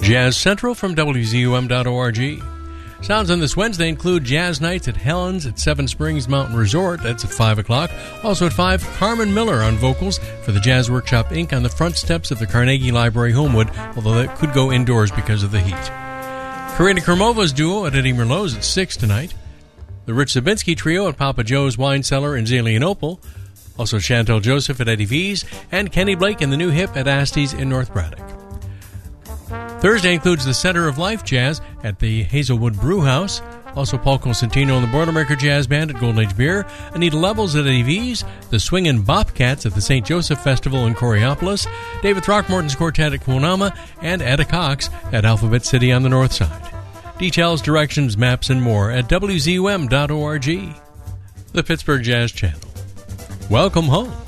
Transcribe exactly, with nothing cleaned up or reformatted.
Jazz Central from W Z U M dot org. Sounds on this Wednesday include Jazz Nights at Helen's at Seven Springs Mountain Resort. That's at five o'clock. Also at five, Carmen Miller on vocals for the Jazz Workshop Incorporated on the front steps of the Carnegie Library, Homewood, although that could go indoors because of the heat. Karina Kermova's duo at Eddie Merlot's at six tonight. The Rich Zabinski Trio at Papa Joe's Wine Cellar in Zelienople. Also Chantel Joseph at Eddie V's. And Kenny Blake and the New Hip at Asty's in North Braddock. Thursday includes the Center of Life Jazz at the Hazelwood Brew House. Also Paul Cosentino and the Boilermaker Jazz Band at Golden Age Beer. Anita Levels at Eddie V's. The Swingin' Bobcats at the Saint Joseph Festival in Coriopolis. David Throckmorton's Quartet at Quonama. And Etta Cox at Alphabet City on the north side. Details, directions, maps, and more at W Z U M dot org. The Pittsburgh Jazz Channel. Welcome home.